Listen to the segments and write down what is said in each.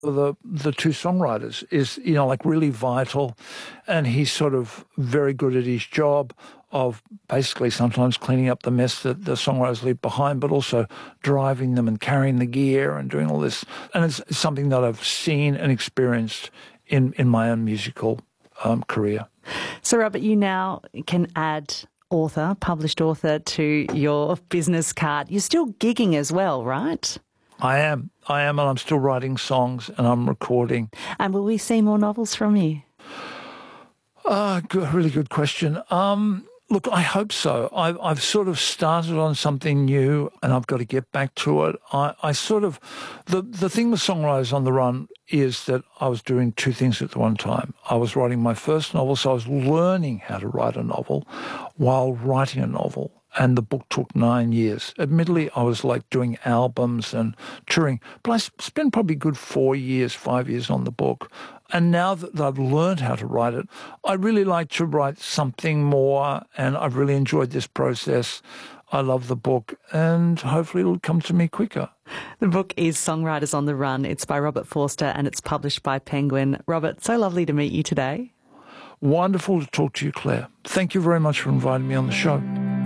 the two songwriters is, like really vital. And he's sort of very good at his job of basically sometimes cleaning up the mess that the songwriters leave behind, but also driving them and carrying the gear and doing all this. And it's something that I've seen and experienced in my own musical career. So, Robert, you now can add published author to your business card. You're still gigging as well, right? I am, and I'm still writing songs and I'm recording. And will we see more novels from you? Really good question. Look, I hope so. I've sort of started on something new and I've got to get back to it. The thing with Songwriters on the Run is that I was doing two things at the one time. I was writing my first novel, so I was learning how to write a novel while writing a novel. And the book took 9 years. Admittedly, I was like doing albums and touring, but I spent probably a good 5 years on the book. And now that I've learned how to write it, I really like to write something more, and I've really enjoyed this process. I love the book, and hopefully it'll come to me quicker. The book is Songwriters on the Run. It's by Robert Forster, and it's published by Penguin. Robert, so lovely to meet you today. Wonderful to talk to you, Claire. Thank you very much for inviting me on the show.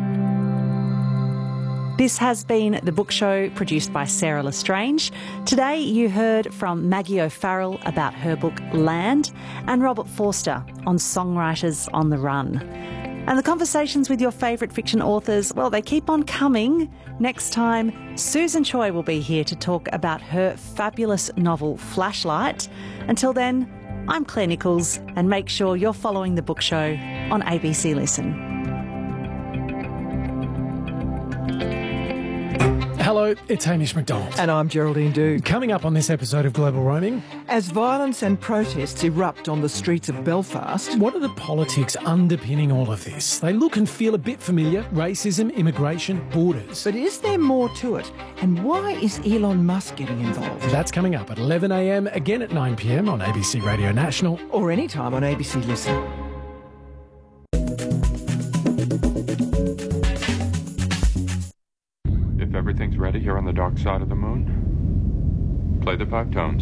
This has been The Book Show, produced by Sarah Lestrange. Today you heard from Maggie O'Farrell about her book Land and Robert Forster on Songwriters on the Run. And the conversations with your favourite fiction authors, well, they keep on coming. Next time, Susan Choi will be here to talk about her fabulous novel Flashlight. Until then, I'm Claire Nichols, and make sure you're following The Book Show on ABC Listen. Hello, it's Hamish McDonald. And I'm Geraldine Doogue. Coming up on this episode of Global Roaming... As violence and protests erupt on the streets of Belfast... What are the politics underpinning all of this? They look and feel a bit familiar. Racism, immigration, borders. But is there more to it? And why is Elon Musk getting involved? That's coming up at 11 a.m, again at 9 p.m. on ABC Radio National. Or anytime on ABC Listen. If everything's ready here on the dark side of the moon, play the 5 tones.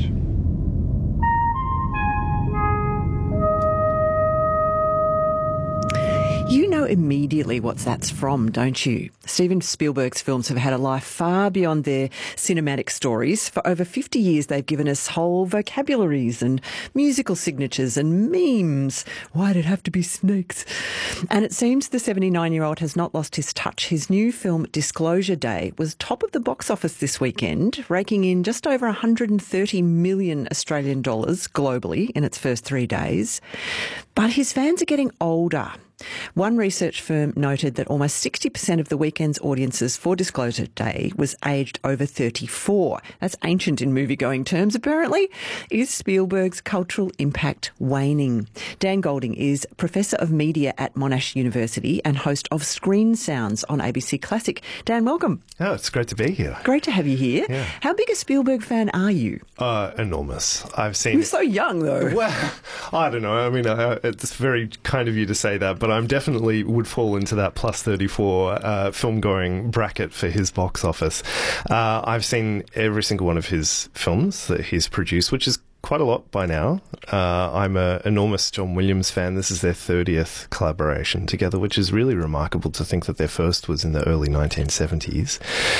You know immediately what that's from, don't you? Steven Spielberg's films have had a life far beyond their cinematic stories. For over 50 years, they've given us whole vocabularies and musical signatures and memes. Why'd it have to be snakes? And it seems the 79-year-old has not lost his touch. His new film, Disclosure Day, was top of the box office this weekend, raking in just over 130 million Australian dollars globally in its first 3 days. But his fans are getting older. One research firm noted that almost 60% of the weekend's audiences for Disclosure Day was aged over 34. That's ancient in movie-going terms, apparently. Is Spielberg's cultural impact waning? Dan Golding is Professor of Media at Monash University and host of Screen Sounds on ABC Classic. Dan, welcome. Oh, it's great to be here. Great to have you here. Yeah. How big a Spielberg fan are you? Enormous. I've seen... You're so young, though. Well, I don't know. I mean, it's very kind of you to say that, but I'm definitely would fall into that plus 34 film-going bracket for his box office. I've seen every single one of his films that he's produced, which is quite a lot by now. I'm an enormous John Williams fan. This is their 30th collaboration together, which is really remarkable to think that their first was in the early 1970s.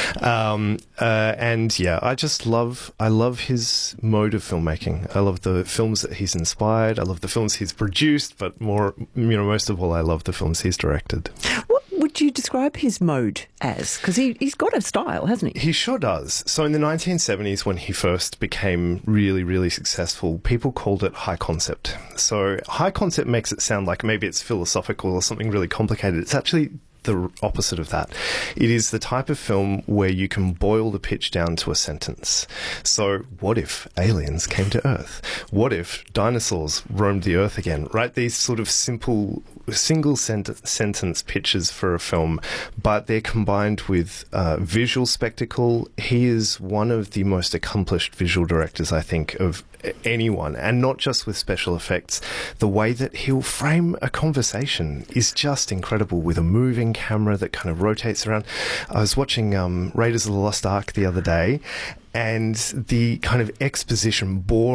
And yeah, I love his mode of filmmaking. I love the films that he's inspired. I love the films he's produced, but most of all, I love the films he's directed. What would you describe his mode as? Because he's got a style, hasn't he? He sure does. So in the 1970s, when he first became really, really successful, people called it high concept. So high concept makes it sound like maybe it's philosophical or something really complicated. It's actually the opposite of that. It is the type of film where you can boil the pitch down to a sentence. So what if aliens came to Earth? What if dinosaurs roamed the Earth again? Right? These sort of simple single sentence pitches for a film, but they're combined with visual spectacle. He is one of the most accomplished visual directors, I think, of anyone, and not just with special effects. The way that he'll frame a conversation is just incredible, with a moving camera that kind of rotates around. I was watching Raiders of the Lost Ark the other day, and the kind of exposition bore